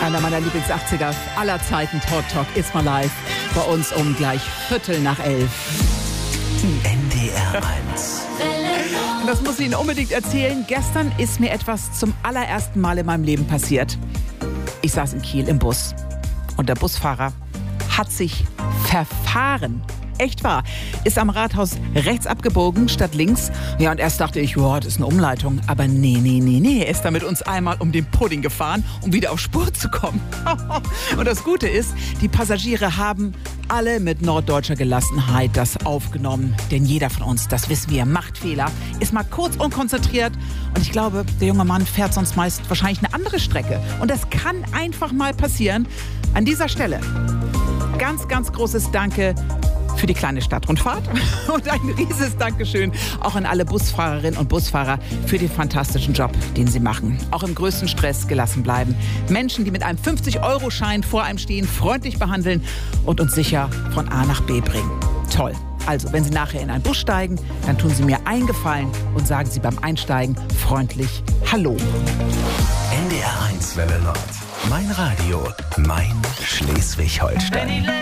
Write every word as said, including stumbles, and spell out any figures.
Einer meiner Lieblings-achtziger aller Zeiten, Talk Talk, It's My Life. Bei uns um gleich Viertel nach elf. N D R eins. Und das muss ich Ihnen unbedingt erzählen. Gestern ist mir etwas zum allerersten Mal in meinem Leben passiert. Ich saß in Kiel im Bus und der Busfahrer hat sich verfahren. Echt wahr. Ist am Rathaus rechts abgebogen statt links. Ja, und erst dachte ich, wow, das ist eine Umleitung. Aber nee, nee, nee, nee. Er ist da mit uns einmal um den Pudding gefahren, um wieder auf Spur zu kommen. Und das Gute ist, die Passagiere haben alle mit norddeutscher Gelassenheit das aufgenommen. Denn jeder von uns, das wissen wir, macht Fehler, ist mal kurz unkonzentriert. Und ich glaube, der junge Mann fährt sonst meist wahrscheinlich eine andere Strecke. Und das kann einfach mal passieren. An dieser Stelle ganz, ganz großes Danke für die kleine Stadtrundfahrt und ein riesiges Dankeschön auch an alle Busfahrerinnen und Busfahrer für den fantastischen Job, den sie machen. Auch im größten Stress gelassen bleiben. Menschen, die mit einem fünfzig-Euro-Schein vor einem stehen, freundlich behandeln und uns sicher von A nach B bringen. Toll. Also, wenn Sie nachher in einen Bus steigen, dann tun Sie mir einen Gefallen und sagen Sie beim Einsteigen freundlich Hallo. N D R eins Welle Nord. Mein Radio, mein Schleswig-Holstein.